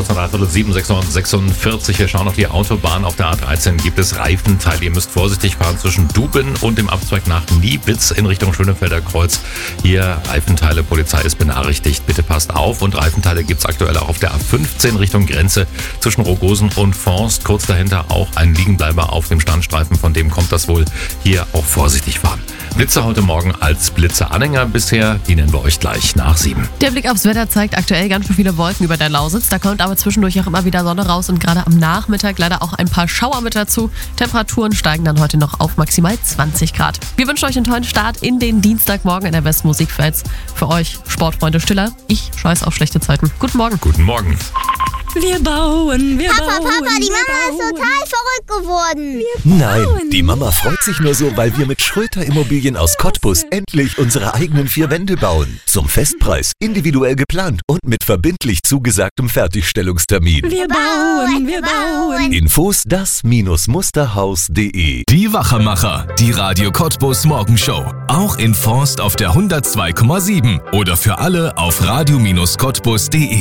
kurz nach 7, 6:46. Wir schauen auf die Autobahn. Auf der A13 gibt es Reifenteile. Ihr müsst vorsichtig fahren zwischen Duben und dem Abzweig nach Niebitz in Richtung Schönefelder Kreuz. Hier Reifenteile, Polizei ist benachrichtigt. Bitte passt auf. Und Reifenteile gibt es aktuell auch auf der A15 Richtung Grenze zwischen Rogosen und Forst. Kurz dahinter auch ein Liegenbleiber auf dem Standstreifen. Von dem kommt das wohl. Hier auch vorsichtig fahren. Blitze heute Morgen als Blitze-Anhänger bisher. Die nennen wir euch gleich nach 7. Der Blick aufs Wetter zeigt aktuell ganz schön viele Wolken über der Lausitz. Da kommt aber zwischendurch auch immer wieder Sonne raus und gerade am Nachmittag leider auch ein paar Schauer mit dazu. Temperaturen steigen dann heute noch auf maximal 20 Grad. Wir wünschen euch einen tollen Start in den Dienstagmorgen in der besten Musikfans. Für euch Sportfreunde Stiller. Ich scheiß auf schlechte Zeiten. Guten Morgen. Guten Morgen. Wir bauen, wir Papa, bauen. Papa, die Mama ist total verrückt geworden. Nein, die Mama freut sich nur so, weil wir mit Schröter Immobilien aus Cottbus endlich unsere eigenen 4 Wände bauen. Zum Festpreis, individuell geplant und mit verbindlich zugesagtem Fertigstellungstermin. Wir bauen, wir bauen. Infos das-musterhaus.de. Die Wachermacher, die Radio Cottbus Morgenshow. Auch in Forst auf der 102,7 oder für alle auf radio-cottbus.de.